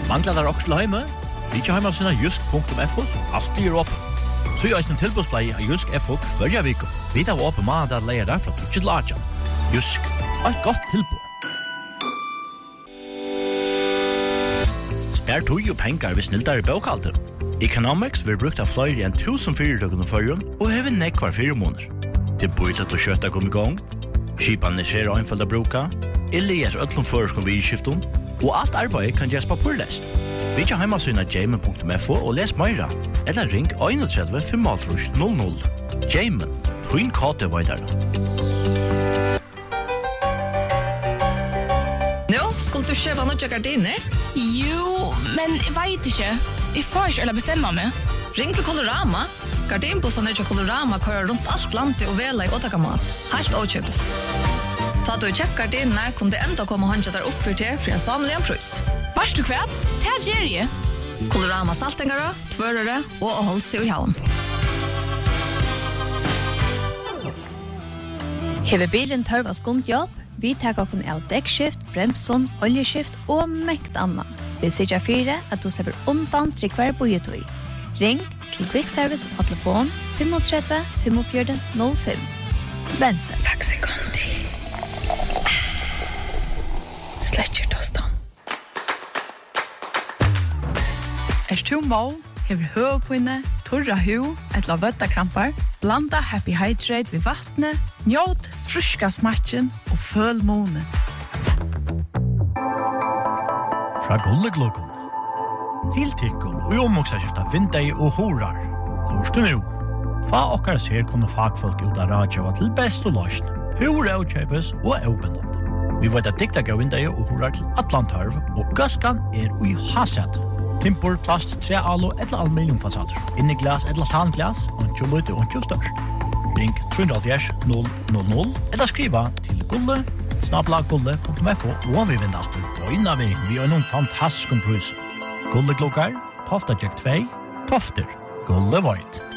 Manglar der også til heime? Vi ikke heime av sina jysk.fo, som alltid er oppe. Så gjør jeg en tilbudsplei av Jysk FO hver vik. Vi tar oppe mandag at leier der fra 2 til 8. Jysk, et godt tilbud. Spær tog og penger hvis snilder i bokhalter. Economics vil brukt av flere enn 1000 fyrirtøkene førjen og hever nekvar 4 måneder. Det bøyler til kjøttet kom i gang, skipene ser og innfølge bruka, Elias øtlom føreskom vidskiften, og alt arbeid kan gjøres papurlest. Vi ikke heimasynet jamen.fo og les meira, eller ring 31 500. Jamen, Twin Kate Vaidar. Nå, skulle du kjøpe noen gardiner? Jo, men jeg vet ikke. Jeg får ikke eller bestemme meg. Ring til Colorama. Gardinbussene til Colorama kører rundt alt landet og vela i åtakamat. Helt åkjøpes. Ta du kjekk gardiner, kunne det enda komme håndja der opp for til for en samlig en prøys. Vars du kvært? Det er Jerry. Colorama saltingere, tvørere og å holde seg i havn. Hever bilen tørva skundhjelp, vi tar okken av dekkskift, bremson, oljeskift og mekt anna. Vi sier 4 at du slipper undan til hver bojetøy. Ring til Quick Service og telefon 35 45 05. Bense. Takk sekundi. Sletcher tostan. Du må, hever høvpinne, torra hu, etla vøttakrampar, blanda Happy Hydrate ved vattnet, njåt fruska smatchen og føl måne. Fra Gulleglokon til Tikkun og omoksaskifta vindei og horar. Lorst du nu? Fa okkar ser kunne fagfolk ut av radjava til best og løsn. Hur avkjøpes og avbindande. Vi vet at dikta gav vindei og horar til Atlantarv, og gaskan ui haset. Timpor, plast, trealo eller aluminiumfasader. Inni glas eller tanglas, og lite og størst. Ring 370 000 eller skriva til gulle@gulle.fo og vi vinner alltid bøyna vi har noen fantastisk pris. Gulleklokkar, Tofta Jack 2, Tofter, Gulle Void.